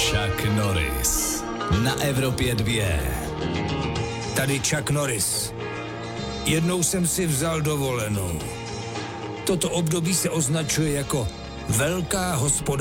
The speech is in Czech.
Chuck Norris na Evropě 2. Tady Chuck Norris. Jednou jsem si vzal dovolenou. Toto období se označuje jako velká hospodářská